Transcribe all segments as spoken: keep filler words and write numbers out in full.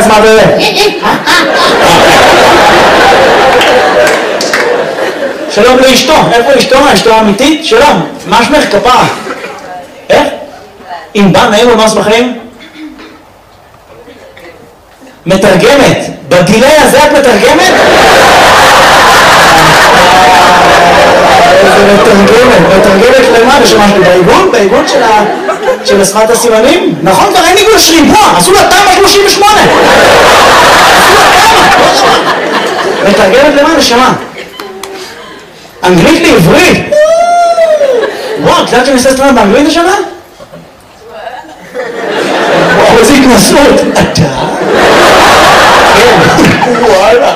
מה זה? שלום לאשתו, איפה אשתו? אשתו האמיתית? שלום, מה שמך כפרה? איך? אם בא נעים ומה שמחים? מתרגמת, בגילי הזה את מתרגמת? איזה מתרגמת, מתרגמת למה? ושמשהו בעיגון? בעיגון של שפת הסימנים? נכון, כבר אין עיגון, יש ריבוע, עשו לה תמ"א שלושים ושמונה. מתרגמת למה? נשמה? אנגלית לעברית? וואו, את יודעת שאני עושה סטרנד באנגלית השנה? וואו, איזה התנסות. אתה? וואלה.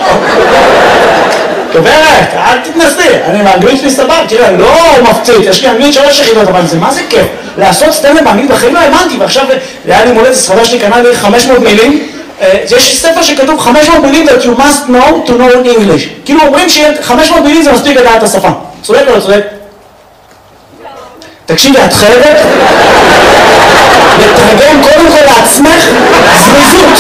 גברת, אל תתנסי, אני באנגלית שלי סבב, תראה, לא מפציץ, יש לי אנגלית שלוש יחידות, אבל זה מה זה כיף? לעשות סטנדאפ באנגלית בחיים לא האמנתי, ועכשיו היה לי מולדת, ספרה שלי קנה לי חמש מאות מילים, יש ספר שכתוב חמש מאות מילים that you must know to know English, כאילו אומרים ש-חמש מאות מילים זה מספיק לדעת את השפה, צודק או לא צודק? תקשיבי, את חייבת לתרגם קודם כל לעצמך זריזות.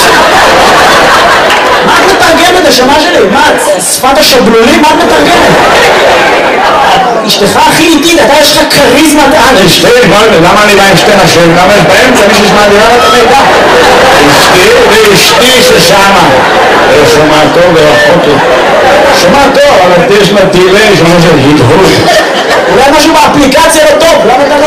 מה את מתרגמת השמה שלי? מה, שפת השבלולים? מה את מתרגמת? אשתך הכי איטית, אתה יש לך קריזמת על. אשתי, למה אני בא עם שתי נשים? למה יש באמצע מישהו שמעדירה את המידע? אשתי ואשתי ששמה. שומע טוב ורחוק לי. שומע טוב, אבל יש לה דילי, שומע של הדהוד. אולי משהו באפליקציה לא טוב, למה אתה לא?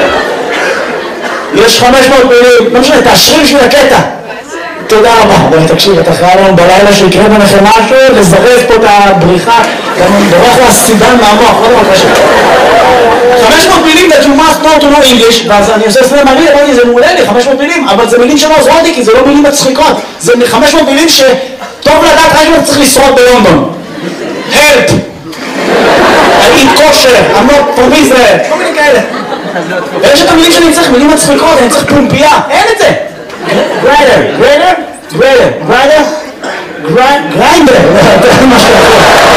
יש חמש מאות מילים, לא משנה, תאשרי בשביל הקטע. תודה רבה. בואי תקשיב, אתה חייב לנו בלילה שיקרה ביניכם משהו, לזרז פה את הבריחה, גם אני בורח לסידן מהמוח, לא דבר קשה. חמש מאות מילים that you must know to know English, ואז אני עושה סלם מעניין, אמרתי, זה מעולה לי, חמש מאות מילים, אבל זה מילים שלא עוזרות לי, כי זה לא מילים מצחיקות. זה חמש מאות מילים שטוב לדעת רק אם אתה צריך לשרוד בלונדון. Help! I eat kosher, I'm not from Israel, כל מיני כאלה. ויש את המילים שאני צריך, מילים מצחיקות, אני צריך פומפייה, אין את זה. גריידר, גריידר, גריידר, גריידר, גריידר, זה מה שאתה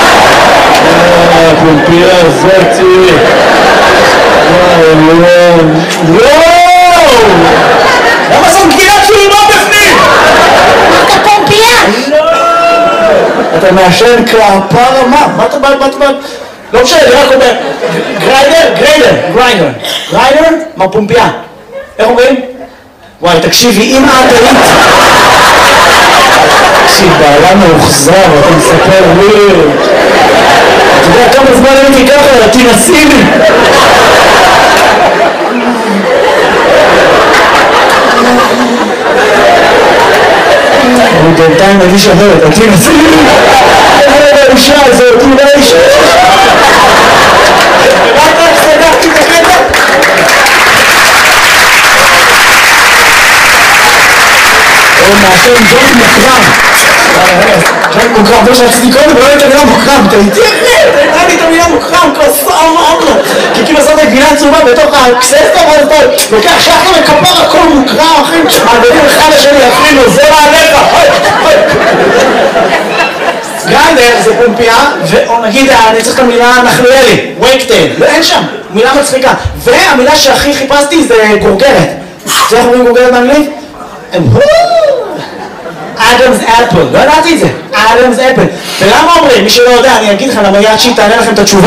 פומפייה, זאתי. וואו! למה זאת גביית שלי לא בפנים? אתה פומפייה? לא! אתה מעשן כפרה, מה? מה אתה בא, מה אתה בא? לא משנה, אני רק אומר, גריידר, גריידר, גריידר, גריידר, מה פומפייה? איך אומרים? וואי, תקשיבי, אם את היית... תקשיב, בעלה מאוחזר, אתה מספר וויר. אתה יודע כמה זמן הייתי ככה, תנסי לי. אני בינתיים מגיש אחרת, תנסי לי. אין האישה הזאת, אולי אישה. ובאת איך סגרתי את הקטע? הוא מעשן ג'ון מוקרם. ג'ון מוקרם, זה שעשיתי קודם, ולא הייתה מילה מוקרם. אתה איתי אחרת, הייתה לי את המילה מוקרם, כוסה אמרנו. כי כאילו עושה את הגבינה צהובה בתוך הקססטה, ואז אתה לוקח שחר וכפר הכל מוקרם, אחי. מעבירים אחד לשני, אפילו, זה מעליך. גריידר זה פומפייה, ונגיד, אני צריך את המילה נחליאלי, וייקטייל, ואין שם, מילה מצחיקה. והמילה שהכי חיפשתי זה גורגרת. זה איך אומרים גורגרת באנגלית? אדמס אפל, לא ידעתי את זה, אדמס אפל. ולמה אומרים? מי שלא יודע, אני אגיד לך, למה יד שהיא תענה לכם את התשובה.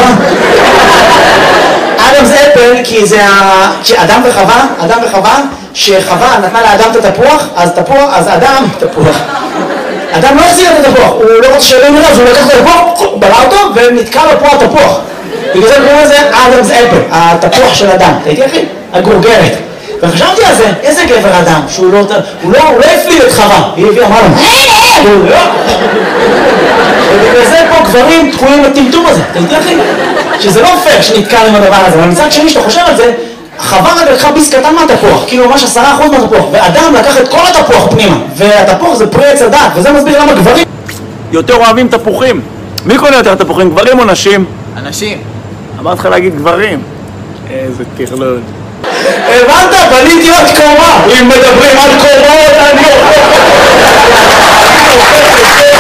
אדמס אפל, כי זה אדם וחווה, אדם וחווה, שחווה נתנה לאדם את התפוח, אז תפוח, אז אדם, תפוח. אדם לא החזיר את התפוח, הוא לא רוצה שאלה מראה, אז הוא לקח את התפוח, בלע אותו, ונתקע לו פה התפוח. בגלל זה קוראים לזה אדמס אפל, התפוח של אדם. תהייתי אחי? הגורגרת. וחשבתי על זה, איזה גבר אדם, שהוא לא, הוא לא, הוא לא הפליל את חווה, היא הביאה, אמרה לו, הוא לא. ובגלל זה פה גברים תקועים לטמטום הזה, תהייתי אחי? שזה לא פייר שנתקע עם הדבר הזה, אבל מצד שני שאתה חושב על זה, חווה רק לקחה ביס קטן מהתפוח, כאילו ממש עשרה אחוז מהתפוח, ואדם לקח את כל התפוח פנימה, והתפוח זה פרי עץ הדת, וזה מסביר למה גברים יותר אוהבים תפוחים. מי קונה יותר תפוחים, גברים או נשים? אנשים. אמרת לך להגיד גברים. איזה תכלול. הבנת? בניתי עוד קומה. אם מדברים על קומות, אני...